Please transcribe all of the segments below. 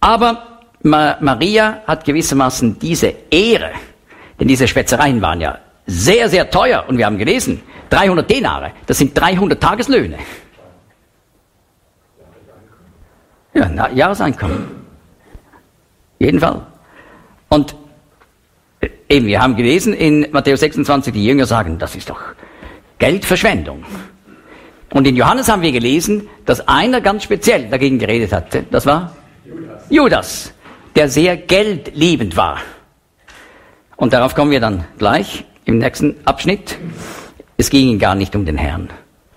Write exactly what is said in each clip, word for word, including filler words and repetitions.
Aber Ma- Maria hat gewissermaßen diese Ehre, denn diese Schwätzereien waren ja sehr, sehr teuer. Und wir haben gelesen, dreihundert Denare, das sind dreihundert Tageslöhne. Ja, na, Jahreseinkommen. Jeden Fall. Und äh, eben, wir haben gelesen in Matthäus sechsundzwanzig, die Jünger sagen, das ist doch Geldverschwendung. Und in Johannes haben wir gelesen, dass einer ganz speziell dagegen geredet hatte. Das war Judas, Judas, der sehr geldliebend war. Und darauf kommen wir dann gleich im nächsten Abschnitt. Es ging ihm gar nicht um den Herrn.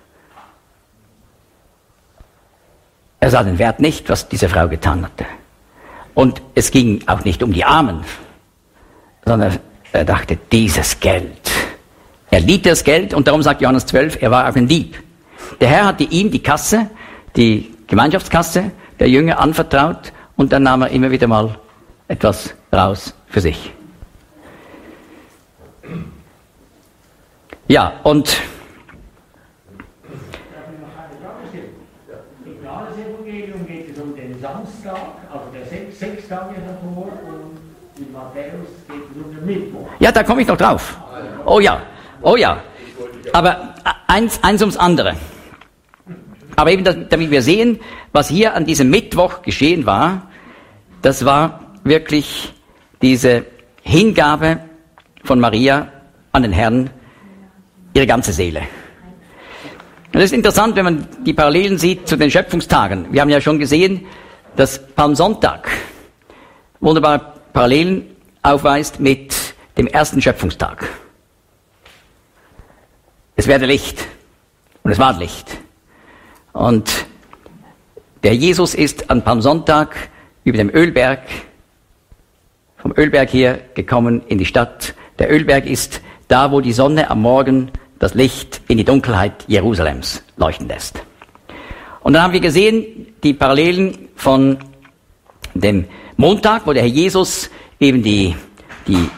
Er sah den Wert nicht, was diese Frau getan hatte. Und es ging auch nicht um die Armen, sondern er dachte, dieses Geld. Er liebte das Geld und darum sagt Johannes zwölf, er war auch ein Dieb. Der Herr hatte ihm die Kasse, die Gemeinschaftskasse der Jünger anvertraut und dann nahm er immer wieder mal etwas raus für sich. Ja, und im Johannesevangelium geht es um den Samstag, also der sechs, sechs Tage davor, und in Matthäus geht es um den Mittwoch. ja, da komme ich noch drauf. Oh ja, oh ja. Aber eins, eins ums andere. Aber eben, damit wir sehen, was hier an diesem Mittwoch geschehen war, das war wirklich diese Hingabe von Maria an den Herrn, ihre ganze Seele. Und das ist interessant, wenn man die Parallelen sieht zu den Schöpfungstagen. Wir haben ja schon gesehen, dass Palmsonntag wunderbare Parallelen aufweist mit dem ersten Schöpfungstag. Es werde Licht und es war Licht. Und der Jesus ist an Palmsonntag über dem Ölberg, vom Ölberg hier gekommen in die Stadt. Der Ölberg ist da, wo die Sonne am Morgen das Licht in die Dunkelheit Jerusalems leuchten lässt. Und dann haben wir gesehen, die Parallelen von dem Montag, wo der Herr Jesus eben die, die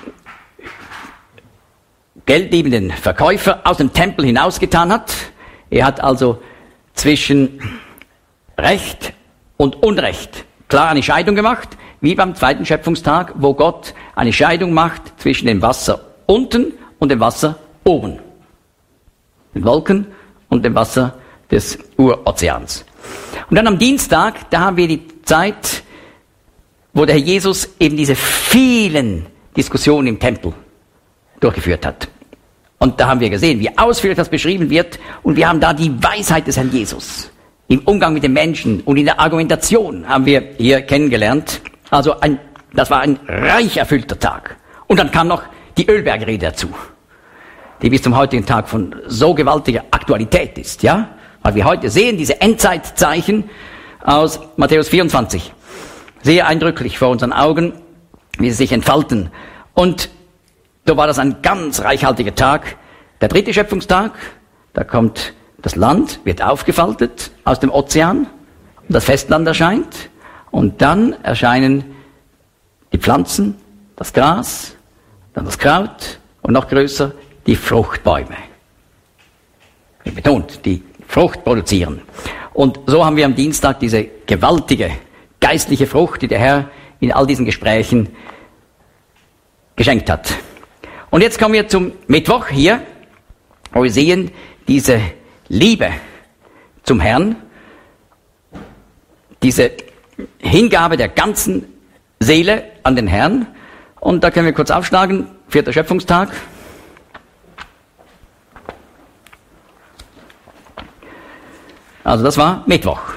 geldliebenden Verkäufer aus dem Tempel hinausgetan hat. Er hat also zwischen Recht und Unrecht klar eine Scheidung gemacht, wie beim zweiten Schöpfungstag, wo Gott eine Scheidung macht zwischen dem Wasser unten und dem Wasser oben. Den Wolken und dem Wasser des Urozeans. Und dann am Dienstag, da haben wir die Zeit, wo der Herr Jesus eben diese vielen Diskussionen im Tempel durchgeführt hat. Und da haben wir gesehen, wie ausführlich das beschrieben wird. Und wir haben da die Weisheit des Herrn Jesus. Im Umgang mit den Menschen und in der Argumentation haben wir hier kennengelernt. Also ein, das war ein reich erfüllter Tag. Und dann kam noch die Ölbergrede dazu, die bis zum heutigen Tag von so gewaltiger Aktualität ist, ja? Weil wir heute sehen, diese Endzeitzeichen aus Matthäus vierundzwanzig. Sehr eindrücklich vor unseren Augen, wie sie sich entfalten. Und so war das ein ganz reichhaltiger Tag. Der dritte Schöpfungstag, da kommt das Land, wird aufgefaltet aus dem Ozean, und das Festland erscheint. Und dann erscheinen die Pflanzen, das Gras, dann das Kraut und noch größer die Fruchtbäume. Wie betont, die Frucht produzieren. Und so haben wir am Dienstag diese gewaltige geistliche Frucht, die der Herr in all diesen Gesprächen geschenkt hat. Und jetzt kommen wir zum Mittwoch hier, wo wir sehen diese Liebe zum Herrn, diese Hingabe der ganzen Seele an den Herrn. Und da können wir kurz aufschlagen, vierter Schöpfungstag. Also das war Mittwoch.